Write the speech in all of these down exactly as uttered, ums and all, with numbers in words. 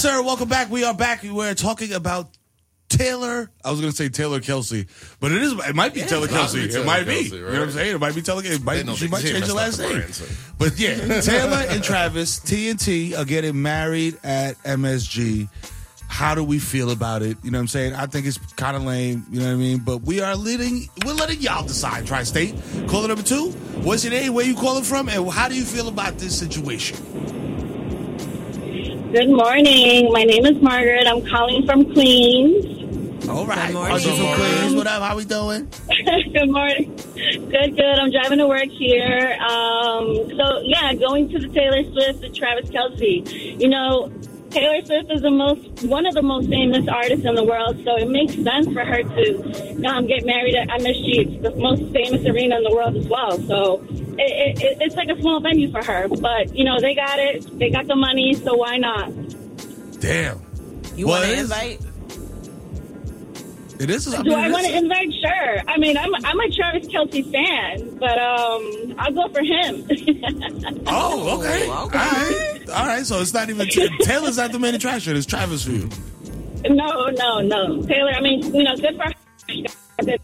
sir. Welcome back. We are back. We're talking about Taylor. I was going to say Taylor Kelsey, but it is. It might be yeah, Taylor Kelsey. It, Taylor might Kelsey, be. Right? You know what I'm saying? It might be Taylor. It might. She might change her last name. Brand, so. But yeah, Taylor and Travis, T N T are getting married at M S G. How do we feel about it? You know what I'm saying? I think it's kind of lame. You know what I mean? But we are letting we're letting y'all decide. Tri-State. Caller number two. What's your name? Where you calling from? And how do you feel about this situation? Good morning. My name is Margaret. I'm calling from Queens. All right. Good morning. From Queens. What up? How we doing? Good morning. Good, good. I'm driving to work here. Um, so, yeah, going to the Taylor Swift and Travis Kelsey. You know, Taylor Swift is the most, one of the most famous artists in the world, so it makes sense for her to um, get married at M S G. It's the most famous arena in the world as well. So it, it, it's like a small venue for her. But, you know, they got it. They got the money, so why not? Damn. You want to invite? It is. I Do mean, I want to invite? Sure. I mean, I'm I'm a Travis Kelsey fan, but um, I'll go for him. Oh, okay. Oh, okay. All right. All right. So it's not even Taylor's not the main attraction. It's Travis for you. No, no, no. Taylor. I mean, you know, good for her.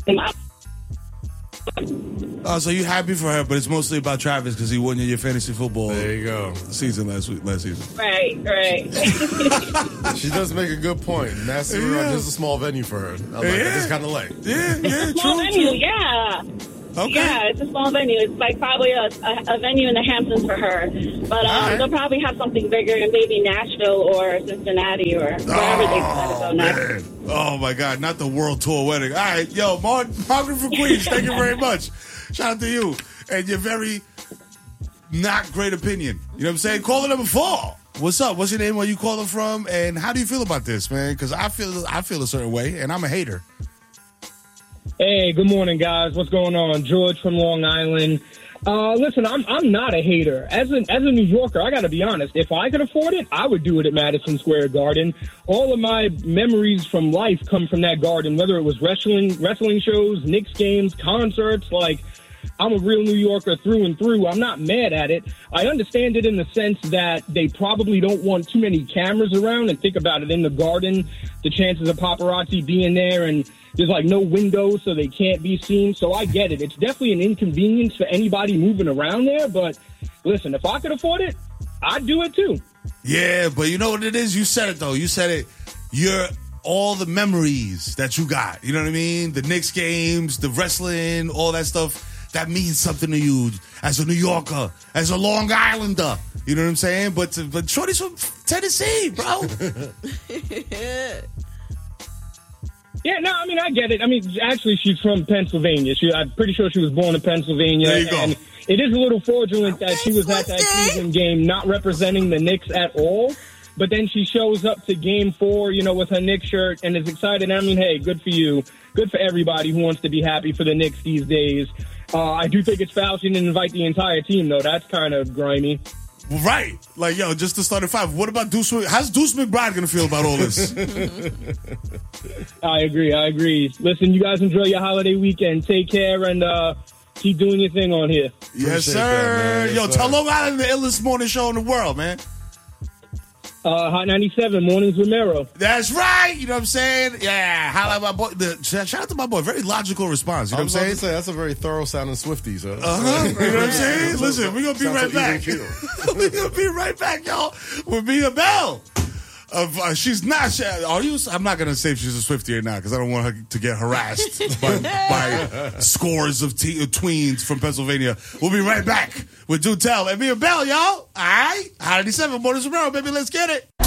Oh, so you're happy for her, but it's mostly about Travis because he won your fantasy football. There you go. Season last week, last season. Right, right. She does make a good point. And that's Yeah. just a small venue for her. I like Yeah. it. It's kind of late. Yeah, yeah, Small true, venue, true. yeah. Okay. Yeah, it's a small venue. It's like probably a, a, a venue in the Hamptons for her. But um, right. they'll probably have something bigger in maybe Nashville or Cincinnati or wherever they decide to go next. Man. Oh, my God. Not the world tour wedding. All right. Yo, Mar- Margaret from Queens, thank you very much. Shout out to you. And your very not great opinion. You know what I'm saying? Caller number four. What's up? What's your name? Where you calling from? And how do you feel about this, man? Because I feel I feel a certain way, and I'm a hater. Hey, good morning, guys. What's going on? George from Long Island. Uh, listen, I'm I'm not a hater. As a, as a New Yorker, I got to be honest. If I could afford it, I would do it at Madison Square Garden. All of my memories from life come from that garden, whether it was wrestling, wrestling shows, Knicks games, concerts. Like, I'm a real New Yorker through and through. I'm not mad at it. I understand it in the sense that they probably don't want too many cameras around. And think about it, in the garden, the chances of paparazzi being there, and there's like no windows so they can't be seen. So I get it. It's definitely an inconvenience for anybody moving around there. But listen, if I could afford it, I'd do it too. Yeah, but you know what it is? You said it, though. You said it. You're all the memories that you got. You know what I mean? The Knicks games, the wrestling, all that stuff. That means something to you as a New Yorker, as a Long Islander. You know what I'm saying? But but Shorty's from Tennessee, bro. Yeah, no, I mean, I get it. I mean, actually, she's from Pennsylvania. She, I'm pretty sure she was born in Pennsylvania. There you go. And it is a little fraudulent that she was at that Cleveland game not representing the Knicks at all. But then she shows up to game four, you know, with her Knicks shirt and is excited. I mean, hey, good for you. Good for everybody who wants to be happy for the Knicks these days. Uh, I do think it's foul. She didn't invite the entire team, though. That's kind of grimy. Right. Like, yo, just to start at five. What about Deuce? How's Deuce McBride going to feel about all this? I agree. I agree. Listen, you guys enjoy your holiday weekend. Take care and uh, keep doing your thing on here. Yes, sir. That, yes, yo, sir. tell Long Island the illest morning show in the world, man. Uh, Hot ninety-seven, Mornings with Mero. That's right. You know what I'm saying? Yeah. Holla at my boy. The, shout out to my boy. Very logical response. You know I what was I'm about saying? to say, that's a very thorough sounding Swiftie, so. Uh-huh. You know what I'm saying? Listen, we're going to be right Sounds like back. even We're going to be right back, y'all, with Mia Bell. Of, uh, she's not. She, are you? I'm not going to say if she's a Swiftie or not because I don't want her to get harassed by, by scores of te- tweens from Pennsylvania. We'll be right back with Do Tell and Mia Bell, y'all. All right? Hot ninety-seven, Mornings with Mero, baby. Let's get it.